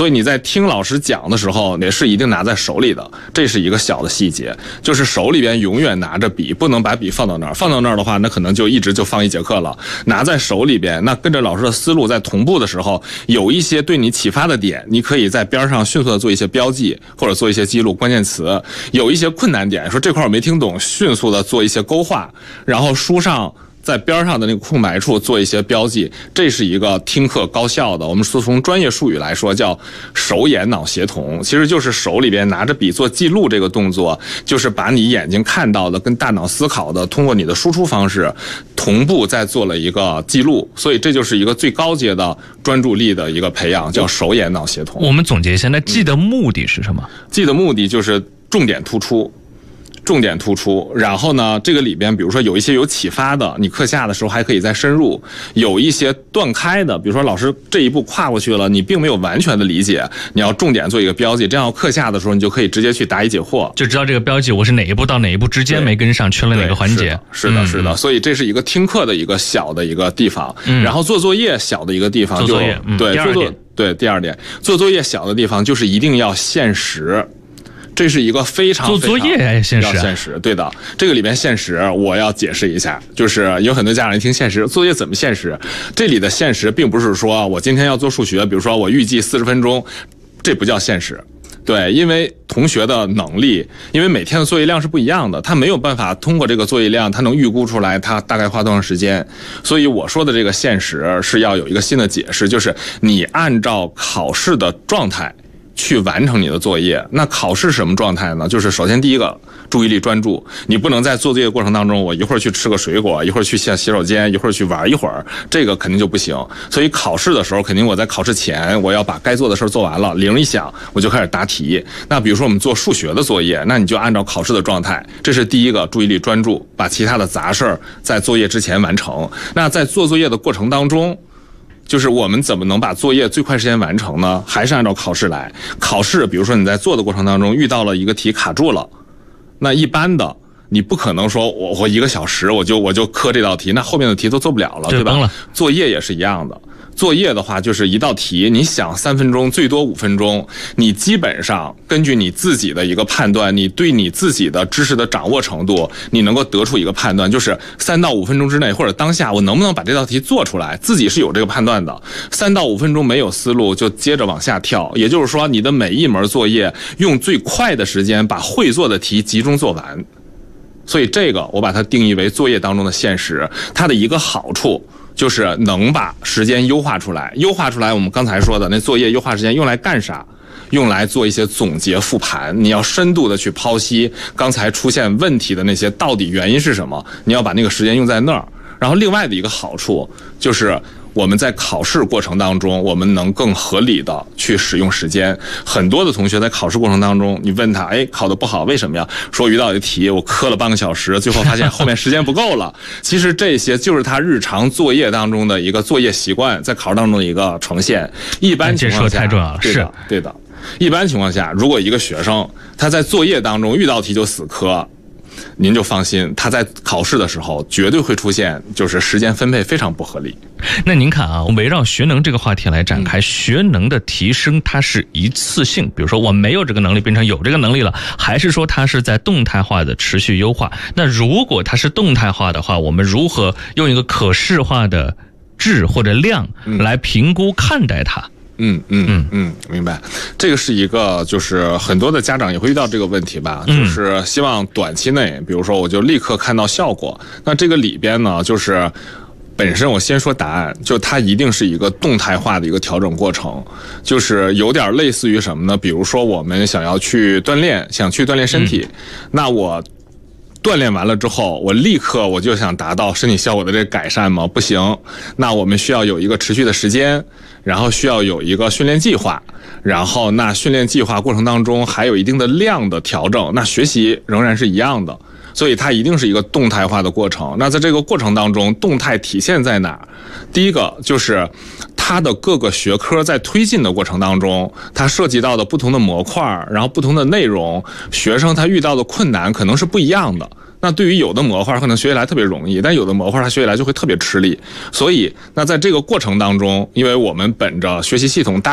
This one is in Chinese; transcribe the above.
所以你在听老师讲的时候也是一定拿在手里的，这是一个小的细节，就是手里边永远拿着笔，不能把笔放到那儿，放到那儿的话那可能就一直就放一节课了。拿在手里边，那跟着老师的思路在同步的时候，有一些对你启发的点，你可以在边上迅速的做一些标记或者做一些记录关键词，有一些困难点说这块我没听懂，迅速的做一些勾画，然后书上在边上的那个空白处做一些标记，这是一个听课高效的，我们从专业术语来说叫手眼脑协同，其实就是手里边拿着笔做记录，这个动作就是把你眼睛看到的跟大脑思考的通过你的输出方式同步在做了一个记录，所以这就是一个最高阶的专注力的一个培养，叫手眼脑协同。 我们总结一下，那记的目的是什么？ 记的目的就是重点突出，然后呢，这个里边比如说有一些有启发的，你课下的时候还可以再深入；有一些断开的，比如说老师这一步跨过去了，你并没有完全的理解，你要重点做一个标记，这样课下的时候你就可以直接去答疑解惑， 就知道这个标记我是哪一步到哪一步之间没跟上，缺了哪个环节。 是的，所以这是一个听课的一个小的一个地方，然后做作业小的一个地方， 做作业， 第二点，做作业小的地方就是一定要限时。这是一个非常做作业也限时， 对的。这个里面限时我要解释一下，就是有很多家长一听限时，作业怎么限时？这里的限时并不是说我今天要做数学，比如说我预计40分钟，这不叫限时。对，因为同学的能力，因为每天的作业量是不一样的，他没有办法通过这个作业量，他能预估出来他大概花多长时间。所以我说的这个限时是要有一个新的解释，就是你按照考试的状态去完成你的作业。那考试什么状态呢？就是首先第一个，注意力专注，你不能在做作业过程当中，我一会儿去吃个水果，一会儿去下洗手间，一会儿去玩一会儿，这个肯定就不行。所以考试的时候，肯定我在考试前，我要把该做的事做完了，铃一响我就开始答题。那比如说我们做数学的作业，那你就按照考试的状态，这是第一个，注意力专注，把其他的杂事在作业之前完成。那在做作业的过程当中，就是我们怎么能把作业最快时间完成呢？还是按照考试来。考试比如说你在做的过程当中遇到了一个题卡住了，那一般的你不可能说我1个小时我就磕这道题，那后面的题都做不了了，对吧？作业也是一样的。作业的话就是一道题，你想3分钟最多5分钟，你基本上根据你自己的一个判断，你对你自己的知识的掌握程度，你能够得出一个判断，就是3到5分钟之内或者当下我能不能把这道题做出来，自己是有这个判断的。3到5分钟没有思路就接着往下跳，也就是说你的每一门作业用最快的时间把会做的题集中做完。所以这个我把它定义为作业当中的限时，它的一个好处就是能把时间优化出来。优化出来我们刚才说的那作业优化时间用来干啥？用来做一些总结复盘，你要深度的去剖析刚才出现问题的那些到底原因是什么，你要把那个时间用在那儿。然后另外的一个好处就是我们在考试过程当中，我们能更合理的去使用时间。很多的同学在考试过程当中，你问他，考得不好为什么呀？说遇到一个题我磕了半个小时，最后发现后面时间不够了。其实这些就是他日常作业当中的一个作业习惯，在考试当中的一个呈现。一般情况下， 太重要了， 对的。一般情况下，如果一个学生他在作业当中遇到题就死磕，您就放心，他在考试的时候绝对会出现就是时间分配非常不合理。 那您看啊，围绕学能这个话题来展开，学能的提升它是一次性，比如说我没有这个能力变成有这个能力了，还是说它是在动态化的持续优化？那如果它是动态化的话，我们如何用一个可视化的质或者量来评估看待它？ 明白。这个是一个就是很多的家长也会遇到这个问题吧，就是希望短期内比如说我就立刻看到效果。那这个里边呢，就是本身我先说答案，就它一定是一个动态化的一个调整过程，就是有点类似于什么呢？比如说我们想要去锻炼，想去锻炼身体，那我锻炼完了之后，我立刻我就想达到身体效果的这个改善吗？不行。那我们需要有一个持续的时间，然后需要有一个训练计划，然后那训练计划过程当中还有一定的量的调整，那学习仍然是一样的。所以它一定是一个动态化的过程。那在这个过程当中，动态体现在哪儿？第一个就是它的各个学科在推进的过程当中，它涉及到的不同的模块，然后不同的内容，学生他遇到的困难可能是不一样的。那对于有的模块可能学起来特别容易，但有的模块它学起来就会特别吃力。所以那在这个过程当中，因为我们本着学习系统